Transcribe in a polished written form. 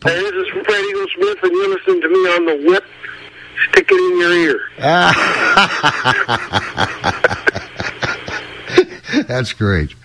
Hey, this is Fred Eagle Smith, and you're listening to me on the whip. Stick it in your ear. That's great.